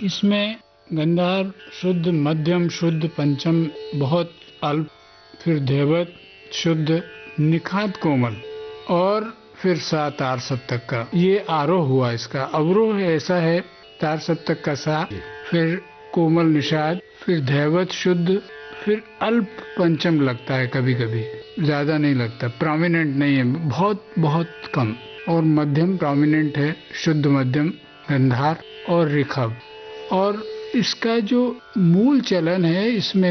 इसमें गंधार शुद्ध, मध्यम शुद्ध, पंचम बहुत अल्प, फिर धैवत शुद्ध, निखात कोमल और फिर सा तार सप्तक का। ये आरोह हुआ। इसका अवरोह ऐसा है, तार सप्तक का सा, फिर कोमल निषाद, फिर धैवत शुद्ध, फिर अल्प पंचम लगता है, कभी कभी ज्यादा नहीं लगता, प्रोमिनेंट नहीं है, बहुत बहुत कम। और मध्यम प्रोमिनेंट है, शुद्ध मध्यम, गंधार और ऋखभ। और इसका जो मूल चलन है, इसमें